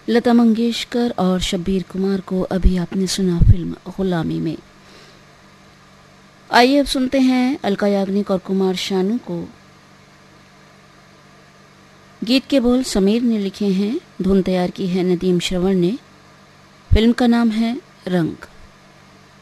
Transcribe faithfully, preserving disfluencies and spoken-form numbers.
लता मंगेशकर और शब्बीर कुमार को अभी आपने सुना फिल्म गुलामी में। आइए अब सुनते हैं अलका याग्निक और कुमार शानू को। गीत के बोल समीर ने लिखे हैं, धुन तैयार की है नदीम श्रवण ने। फिल्म का नाम है रंग।